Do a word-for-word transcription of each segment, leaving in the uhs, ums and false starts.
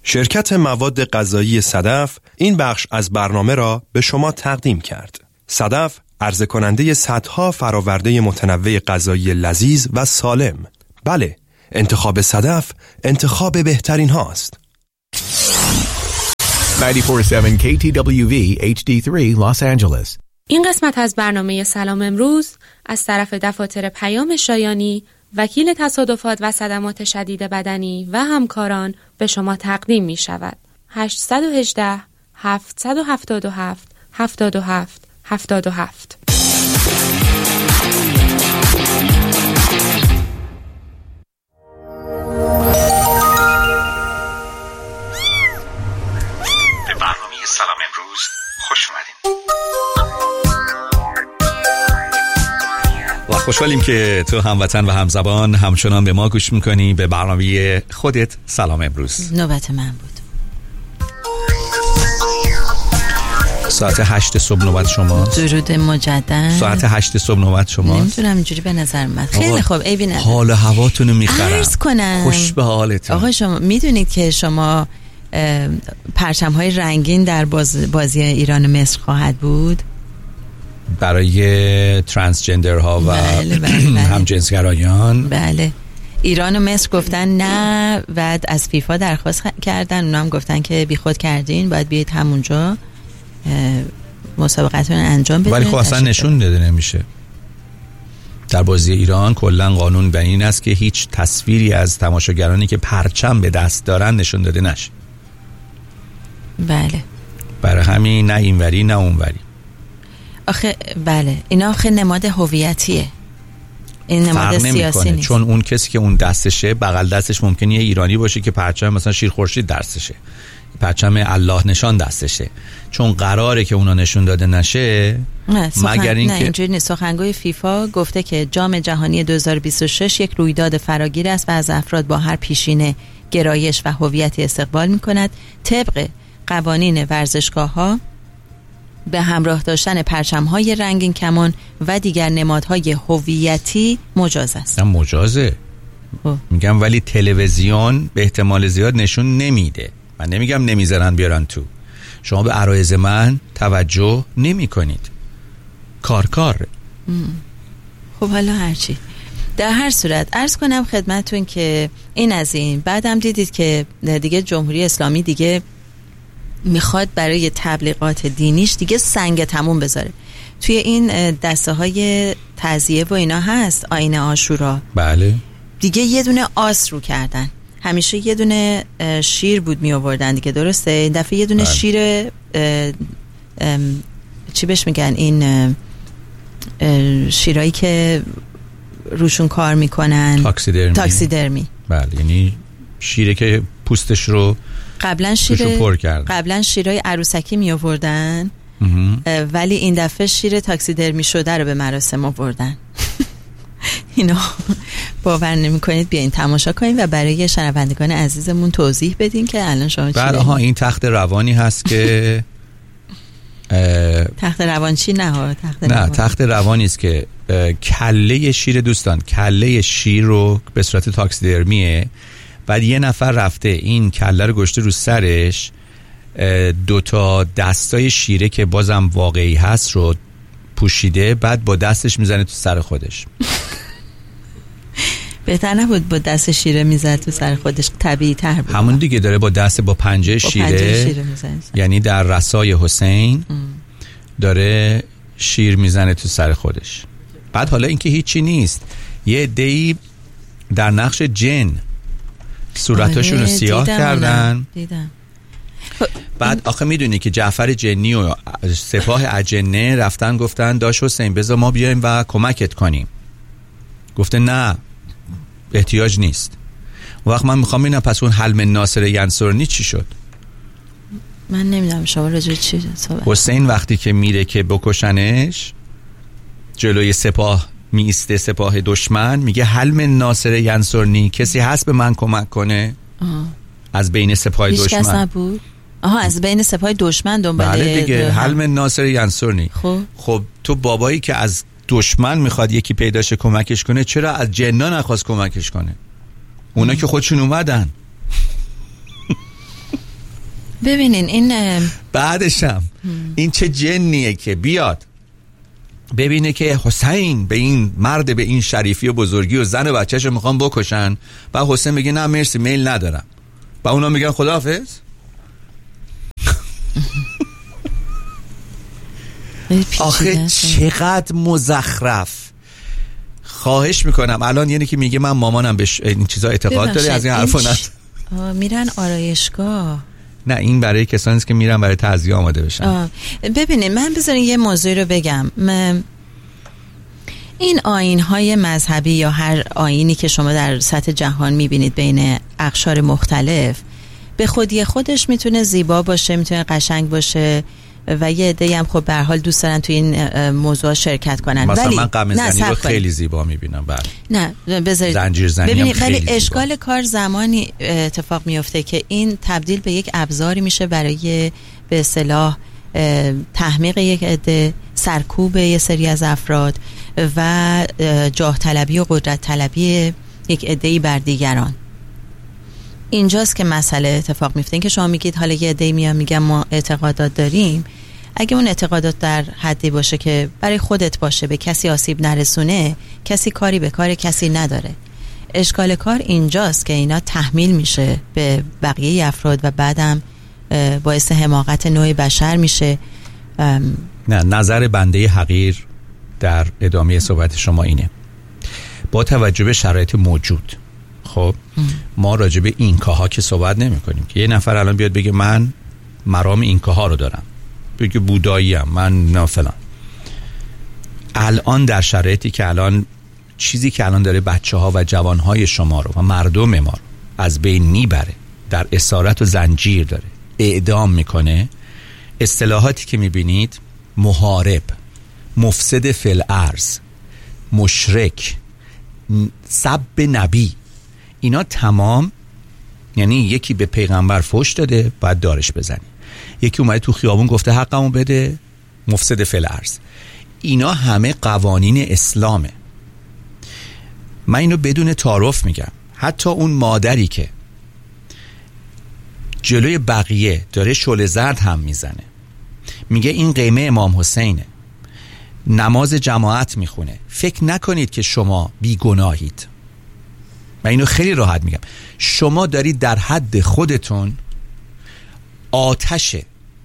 شرکت مواد غذایی صدف این بخش از برنامه را به شما تقدیم کرد. صدف عرضه کننده صدها فراورده متنوع غذایی لذیذ و سالم. بله، انتخاب صدف انتخاب بهترین هاست. نود و چهار ممیز هفت کی تی دبلیو وی اچ دی سه Los Angeles. این قسمت از برنامه سلام امروز از طرف دفاتر پیام شایانی، وکیل تصادفات و صدمات شدید بدنی و همکاران به شما تقدیم می شود. هشت یک هشت هفت هفت هفت هفت هفت هفت هفت. به برنامه سلام امروز خوش اومدین. و خوشحالیم که تو هموطن و همزبان همچنان به ما گوش میکنی. به برنامه خودت سلام امروز. نوبت من بود. ساعت هشت صبح نوبت شما. درود مجدد. ساعت هشت صبح نوبت شما. نمیدونم اینجوری به نظر من خیلی خوب. عیبی نداره. حال هواتون رو میخرم. عرض کنم خوش به حالتون. آقا شما میدونید که شما پرچم های رنگین در باز بازی ایران مصر خواهد بود برای ترانسجندر ها و بله بله بله. همجنسگرایان. بله، ایران و مصر گفتن نه و از فیفا درخواست کردن، اونا هم گفتن که بی خود کردین، باید بیایید همونجا مسابقتون انجام بدید. ولی خب اصلا نشون داده نمیشه. در بازی ایران کلا قانون بر این است که هیچ تصویری از تماشاگرانی که پرچم به دست دارن نشون داده نشه. بله، برای همین نه اینوری نه اونوری. آخه بله، اینا آخه نماد هویتیه، این نماد سیاسی نیست. چون اون کسی که اون دستشه بغل دستش ممکنه یه ایرانی باشه که پرچم مثلا شیر خورشید دستشه، پرچم الله نشان دستشه. چون قراره که اونا نشون داده نشه مگر این نه که اینجوری نیست. سخنگوی فیفا گفته که جام جهانی دو هزار و بیست و شش یک رویداد فراگیر است و از افراد با هر پیشینه، گرایش و هویتی استقبال می‌کند. طبق قوانین ورزشگاه‌ها به همراه داشتن پرچم‌های رنگین کمان و دیگر نمادهای هویتی مجاز است. نه مجازه. او. میگم ولی تلویزیون به احتمال زیاد نشون نمیده. من نمیگم نمیذارن بیارن تو. شما به عرایض من توجه نمی کنید. کار کار. خب حالا هرچی. در هر صورت عرض کنم خدمتون که این از این. بعدم دیدید که دیگه جمهوری اسلامی دیگه میخواد برای تبلیغات دینیش دیگه سنگ تموم بذاره. توی این دسته های تعزیه و اینا هست، آیین عاشورا. بله. دیگه یه دونه آس رو کردن. همیشه یه دونه شیر بود می آوردن دیگه، درسته؟ این دفعه یه دونه بله. شیر اه اه چی بهش میگن این شیرایی که روشون کار میکنن، تاکسیدرمی. تاکسیدرمی. بله، یعنی شیره که پوستش رو قبلا شیر پر کرد. قبلا شیرای عروسکی می آوردن ولی این دفعه شیر تاکسیدرمی شده رو به مراسم آوردن. اینا باور نمی کنید، بیاین تماشا کنید و برای شنوندگان عزیزمون توضیح بدین که الان شما چی بله ها این تخت روانی هست که تخت روان چی؟ نه ها تخت نه روان. تخت روانی است که کله شیر، دوستان کله شیر رو به صورت تاکسیدرمیه، بعد یه نفر رفته این کله رو گشته رو سرش، دوتا دستای شیره که بازم واقعی هست رو پوشیده، بعد با دستش میزنه تو سر خودش. بهتر نبود با دست شیره میزد تو سر خودش؟ طبیعی تر بود. همون دیگه داره با دست با پنجه با شیره, پنجه شیره یعنی در رسای حسین ام. داره شیر میزنه تو سر خودش. بعد حالا اینکه هیچی نیست، یه عده‌ای در نقش جن صورتاشون رو سیاه دیدم کردن. دیدم. بعد آخه میدونی که جعفر جنی و سپاه اجنه رفتن گفتن داش حسین بذار ما بیایم و کمکت کنیم. گفته نه احتیاج نیست. وقت من میخوام ببینم پس اون حلم ناصر ینصرنی چی شد؟ من نمیدونم شما راجع چی صحبت. حسین وقتی که میره که بکشنش جلوی سپاه میسته، سپاه دشمن، میگه حلم ناصر ینصرنی، کسی هست به من کمک کنه؟ آه. از بین سپاه دشمن هیچ کس نبود. آها از بین سپاه دشمن دنبال بله دیگه حلم ناصر ینصرنی. خب خب تو بابایی که از دشمن میخواد یکی پیداشه کمکش کنه، چرا از جنا نخواست کمکش کنه؟ اونا که خودشون اومدن. ببینین این بعدشم این چه جنیه که بیاد ببینه که حسین به این مرد به این شریفی و بزرگی و زن و بچه‌شو میخوان بکشن، بعد حسین میگه نه مرسی میل ندارم، بعد اونا میگن خداحافظ. آخه چقدر مزخرف. خواهش میکنم الان یعنی که میگه من مامانم به این چیزا اعتقاد داره، از این حرفا نه. میرن آرایشگاه. نه این برای کسانی است که میرن برای تعزیه آماده بشن. ببینید من بذارین یه موضوعی رو بگم. من این آیین‌های مذهبی یا هر آیینی که شما در سطح جهان میبینید بین اقشار مختلف به خودی خودش میتونه زیبا باشه، میتونه قشنگ باشه و یه عده‌ای هم خب به هر حال دوست دارن تو این موضوع شرکت کنن. مثلا ولی من قم زنی رو خیلی زیبا میبینم. بعد نه بذارید زنجیر زنی ببینید، هم ولی اشکال کار زمانی اتفاق میفته که این تبدیل به یک ابزاری میشه برای به اصطلاح تحمیق یک عده، سرکوب یک سری از افراد و جاه طلبی و قدرت طلبی یک عده‌ای بر دیگران. اینجاست که مسئله اتفاق میفته. این که شما میگید حالا یه عده‌ای میان میگن ما اعتقادات داریم، اگه اون اعتقادات در حدی باشه که برای خودت باشه، به کسی آسیب نرسونه، کسی کاری به کار کسی نداره. اشکال کار اینجاست که اینا تحمیل میشه به بقیه افراد و بعدم باعث حماقت نوع بشر میشه. نه نظر بنده حقیر در ادامه صحبت شما اینه، با توجه به شرایط موجود خب ام. ما راجع به اینکاها که صحبت نمی کنیم که یه نفر الان بیاد بگه من مرام اینکاها رو دارم، بگه بودایی ام من نه فلان. الان در شرایطی که الان چیزی که الان داره بچه ها و جوان های شما رو و مردم ما رو از بین میبره، در اسارت و زنجیر داره اعدام میکنه، اصطلاحاتی که میبینید محارب، مفسد فی الارض، مشرک، سب نبی، اینا تمام یعنی یکی به پیغمبر فحش داده باید دارش بزنی، یکی اومده تو خیابون گفته حقمو بده، مفسد فی الارض. اینا همه قوانین اسلامه. من اینو بدون تعارف میگم. حتی اون مادری که جلوی بقیه داره شعله زرد هم میزنه، میگه این قیمه امام حسینه، نماز جماعت میخونه، فکر نکنید که شما بیگناهید. من اینو خیلی راحت میگم. شما دارید در حد خودتون آتش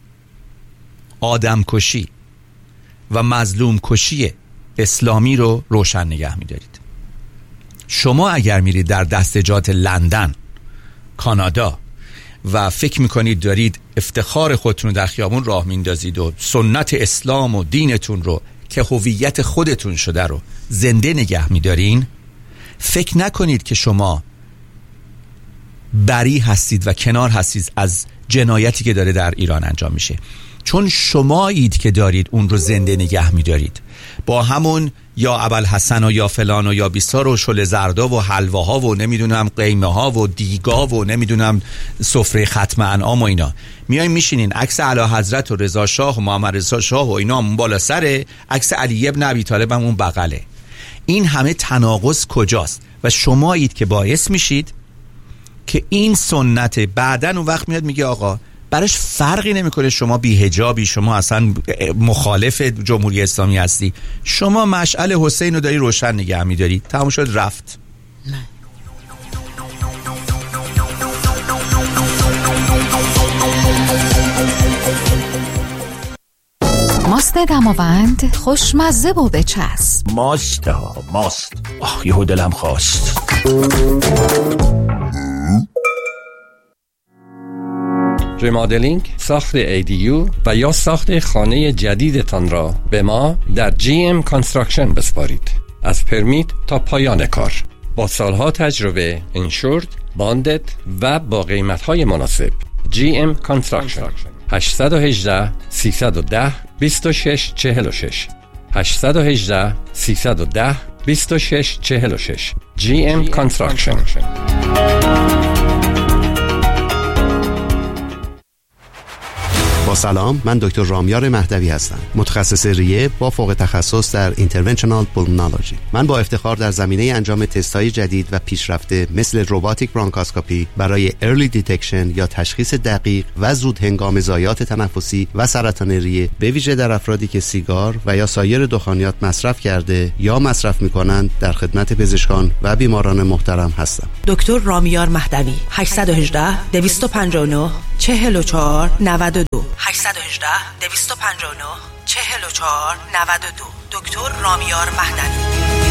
آدم کشی و مظلوم کشی اسلامی رو روشن نگه میدارید. شما اگر میرید در دستجات لندن، کانادا و فکر میکنید دارید افتخار خودتون رو در خیابون راه میندازید و سنت اسلام و دینتون رو که هویت خودتون شده رو زنده نگه میدارین، فکر نکنید که شما بری هستید و کنار هستید از جنایتی که داره در ایران انجام میشه، چون شمایید که دارید اون رو زنده نگه میدارید با همون یا ابوالحسن و یا فلان و یا بیسار و شل زردا و حلواها و نمیدونم قیمه ها و دیگا و نمیدونم سفره ختم انعام و اینا. میایم میشینین عکس اعلی حضرت و رضا شاه و محمد رضا شاه و اینا اون بالا سره، عکس علی ابن ابی طالب هم اون بغله. این همه تناقض کجاست؟ و شمایید که باعث میشید که این سنت بعدن اون وقت میاد میگه آقا براش فرقی نمیکنه شما بی‌حجابی، شما اصلا مخالف جمهوری اسلامی هستی، شما مشعل حسین رو داری روشن نگه میداری، تموم شد رفت. نه. ماست دماوند خوشمزه و بچسب. ماست ها ماست. آه یهو دلم خواست. ریمادلینگ، ساخت ای دی یو و یا ساخت خانه جدیدتان را به ما در جی ام کانستراکشن بسپارید. از پرمیت تا پایان کار با سالها تجربه، انشورد، باندد و با قیمت‌های مناسب. جی ام کانستراکشن هشت یک هشت سه یک صفر دو شش چهار شش هشت یک هشت سه یک صفر دو شش چهار شش جی ام کانستراکشن. با سلام، من دکتر رامیار مهدوی هستم، متخصص ریه با فوق تخصص در اینترونشنال پولمونولوژی. من با افتخار در زمینه انجام تست‌های جدید و پیشرفته مثل روباتیک برونکاسکوپی برای ارلی دیتکشن یا تشخیص دقیق و زود هنگام ضایعات تنفسی و سرطان ریه، به ویژه در افرادی که سیگار و یا سایر دخانیات مصرف کرده یا مصرف می‌کنند، در خدمت پزشکان و بیماران محترم هستم. دکتر رامیار مهدوی، هشت یک هشت دویست و پنجاه و نه چهل و چهار نود و دو هشت یک هشت دویست و پنجاه و نه چهل و چهار نود و دو. دکتر رامیار مهدوی.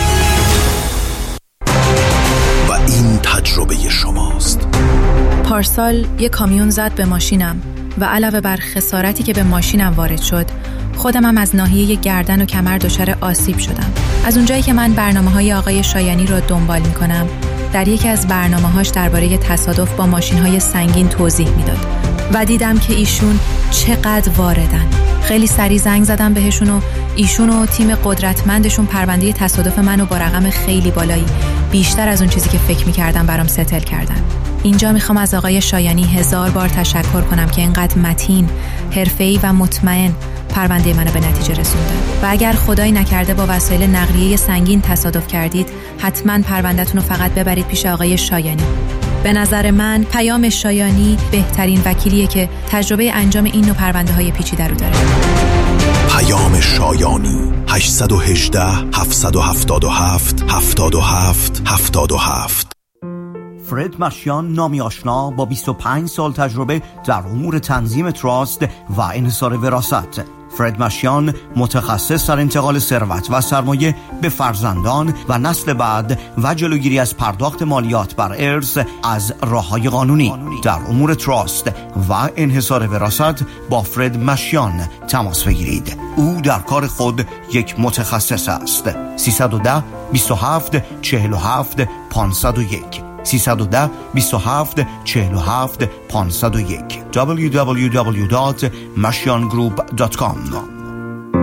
و این تجربه شماست. پارسال یک کامیون زد به ماشینم و علاوه بر خسارتی که به ماشینم وارد شد، خودم هم از ناحیه گردن و کمر دچار آسیب شدم. از اونجایی که من برنامه‌های آقای شایانی رو دنبال می‌کنم، در یکی از برنامه‌هاش درباره تصادف با ماشین‌های سنگین توضیح میداد و دیدم که ایشون چقدر واردن. خیلی سریع زنگ زدم بهشون و ایشون و تیم قدرتمندشون پرونده تصادف منو با رقم خیلی بالایی، بیشتر از اون چیزی که فکر می‌کردم، برام ستل کردن. اینجا میخوام از آقای شایانی هزار بار تشکر کنم که اینقدر متین، حرفه‌ای و مطمئن پرونده منو به نتیجه رسوندن. و اگر خدایی نکرده با وسایل نقلیه سنگین تصادف کردید، حتما پرونده‌تون رو فقط ببرید پیش آقای شایانی. به نظر من پیام شایانی بهترین وکیلیه که تجربه انجام این نوع پرونده‌های پیچیده رو داره. پیام شایانی هشت یک هشت هفت هفت هفت هفت هفت هفت هفت. فرد مشیان، نامی آشنا با بیست و پنج سال تجربه در امور تنظیم تراست و انحصار وراثت. فرد مشیان متخصص در انتقال ثروت و سرمایه به فرزندان و نسل بعد و جلوگیری از پرداخت مالیات بر ارث از راه‌های قانونی. در امور تراست و انحصار وراثت با فرد مشیان تماس بگیرید. او در کار خود یک متخصص است. سیصد و ده بیست و هفت چهل و هفت پانصد و یک سیصد و ده بیست و هفت چهل و هفت پانصد و یک دبلیو دبلیو دبلیو دات مشیان گروپ دات کام.